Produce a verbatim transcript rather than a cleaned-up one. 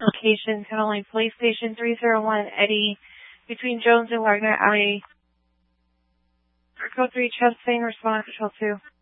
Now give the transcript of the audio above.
Location, Tunnel Police Station three zero one, Eddie, between Jones and Wagner Alley. Code three, Chesting, respond, Patrol two.